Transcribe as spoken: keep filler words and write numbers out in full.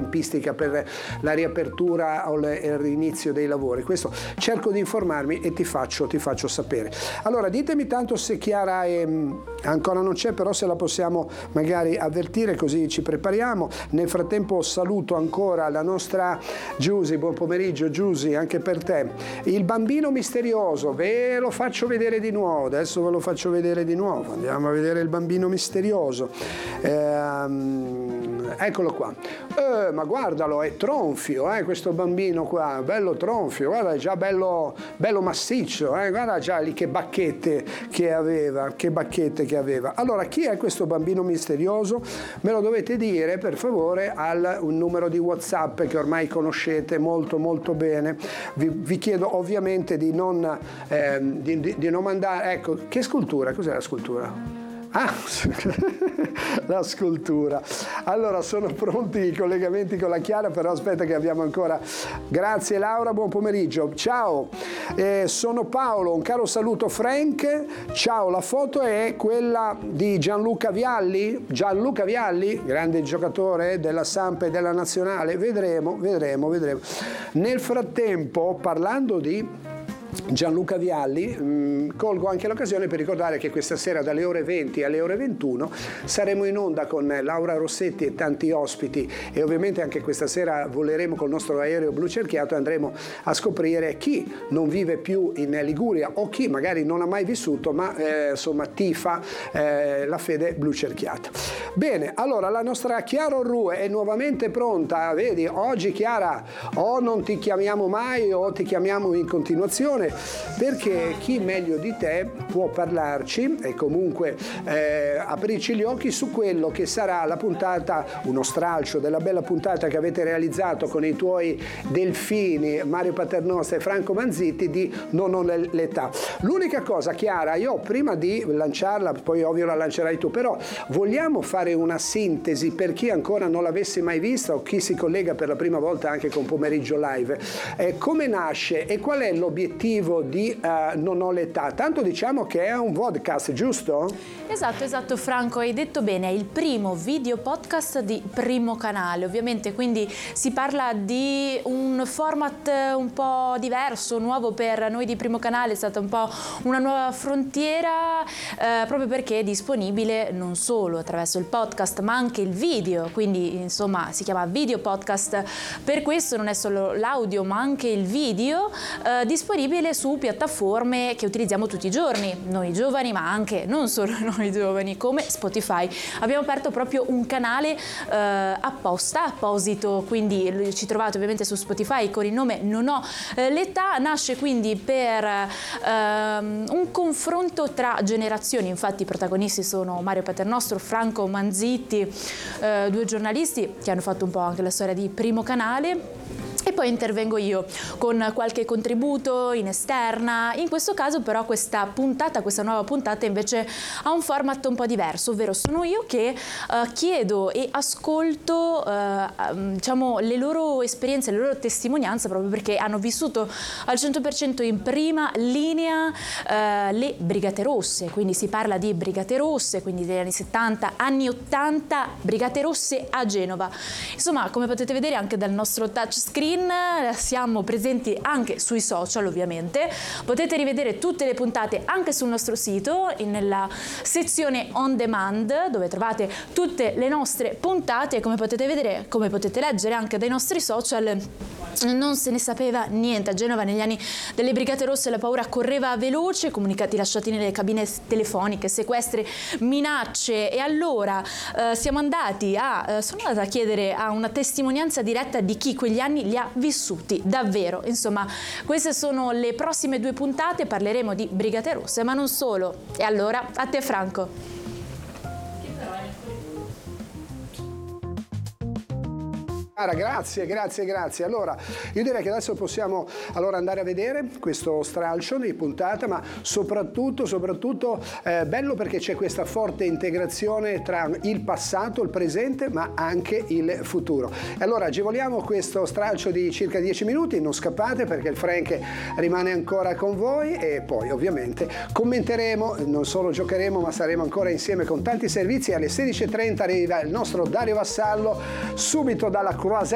tempistica per la riapertura o il rinizio dei lavori. Questo cerco di informarmi e ti faccio, ti faccio sapere. Allora ditemi tanto se Chiara è, ancora non c'è, però se la possiamo magari avvertire, così ci prepariamo. Nel frattempo saluto ancora la nostra Giusy. Buon pomeriggio Giusy, anche per te. Il bambino misterioso, ve lo faccio vedere di nuovo, adesso ve lo faccio vedere di nuovo, andiamo a vedere il bambino misterioso. Ehm, eccolo qua. Eh, ma guardalo, è tronfio, eh, questo bambino qua, bello tronfio, guarda, è già bello, bello massiccio, eh, guarda già lì che bacchette che aveva, che bacchette che aveva. Allora, chi è questo bambino misterioso? Me lo dovete dire per favore al un numero di WhatsApp che ormai conoscete molto molto bene. Vi, vi chiedo ovviamente di non, eh, di, di, di non mandare, ecco, che scultura? Cos'è la scultura? Ah, la scultura. Allora sono pronti i collegamenti con la Chiara, però aspetta che abbiamo ancora. Grazie Laura, buon pomeriggio. Ciao, eh, sono Paolo, un caro saluto Frank. Ciao, la foto è quella di Gianluca Vialli. Gianluca Vialli, grande giocatore della Samp e della Nazionale. Vedremo, vedremo, vedremo. Nel frattempo, parlando di Gianluca Vialli, mh, colgo anche l'occasione per ricordare che questa sera dalle ore venti alle ore ventuno saremo in onda con Laura Rossetti e tanti ospiti, e ovviamente anche questa sera voleremo col nostro aereo blu cerchiato e andremo a scoprire chi non vive più in Liguria o chi magari non ha mai vissuto ma eh, insomma tifa eh, la fede blu cerchiata. Bene, allora la nostra Chiara Orrue è nuovamente pronta, vedi, oggi Chiara o non ti chiamiamo mai o ti chiamiamo in continuazione, perché chi meglio di te può parlarci e comunque eh, aprirci gli occhi su quello che sarà la puntata, uno stralcio della bella puntata che avete realizzato con i tuoi delfini Mario Paternoster e Franco Manzitti di Non ho l'età. L'unica cosa, Chiara, io prima di lanciarla, poi ovvio la lancerai tu, però vogliamo fare una sintesi per chi ancora non l'avesse mai vista o chi si collega per la prima volta anche con Pomeriggio Live. Eh, come nasce e qual è l'obiettivo di uh, Non ho l'età? Tanto diciamo che è un podcast, giusto? Esatto, esatto Franco, hai detto bene, è il primo video podcast di Primo Canale, ovviamente, quindi si parla di un format un po' diverso, nuovo per noi di Primo Canale, è stata un po' una nuova frontiera, eh, proprio perché è disponibile non solo attraverso il podcast ma anche il video, quindi insomma si chiama video podcast, per questo non è solo l'audio ma anche il video, eh, disponibile su piattaforme che utilizziamo tutti i giorni, noi giovani ma anche non solo noi giovani, come Spotify. Abbiamo aperto proprio un canale eh, apposta, apposito, quindi ci trovate ovviamente su Spotify con il nome Non ho eh, l'età. Nasce quindi per ehm, un confronto tra generazioni, infatti i protagonisti sono Mario Paternostro, Franco Manzitti, eh, due giornalisti che hanno fatto un po' anche la storia di Primo Canale. E poi intervengo io con qualche contributo in esterna. In questo caso però questa puntata, questa nuova puntata invece ha un format un po' diverso, ovvero sono io che uh, chiedo e ascolto uh, diciamo le loro esperienze, le loro testimonianze, proprio perché hanno vissuto al cento per cento in prima linea uh, le Brigate Rosse, quindi si parla di Brigate Rosse, quindi degli anni settanta, anni ottanta, Brigate Rosse a Genova. Insomma, come potete vedere anche dal nostro touchscreen siamo presenti anche sui social, ovviamente potete rivedere tutte le puntate anche sul nostro sito nella sezione on demand, dove trovate tutte le nostre puntate, e come potete vedere, come potete leggere anche dai nostri social, non se ne sapeva niente. A Genova negli anni delle Brigate Rosse la paura correva veloce, comunicati lasciati nelle cabine telefoniche, sequestri, minacce, e allora eh, siamo andati a eh, sono andata a chiedere a una testimonianza diretta di chi quegli anni li ha vissuti davvero. Insomma, queste sono le prossime due puntate, parleremo di Brigate Rosse ma non solo. E allora a te Franco. Grazie, grazie, grazie. Allora, io direi che adesso possiamo allora andare a vedere questo stralcio di puntata, ma soprattutto, soprattutto eh, bello perché c'è questa forte integrazione tra il passato, il presente, ma anche il futuro. E allora agevoliamo questo stralcio di circa dieci minuti, non scappate perché il Frank rimane ancora con voi, e poi ovviamente commenteremo, non solo giocheremo, ma saremo ancora insieme con tanti servizi. Alle sedici e trenta arriva il nostro Dario Vassallo, subito dalla Croisette